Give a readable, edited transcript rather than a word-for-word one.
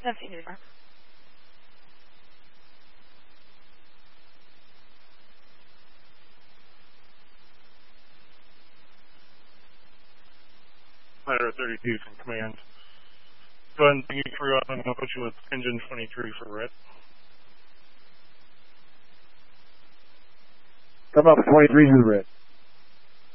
17. Ladder 32 from command. Go ahead and bring you through. I'm going to put you with engine 23 for red. Come up 23 to the red.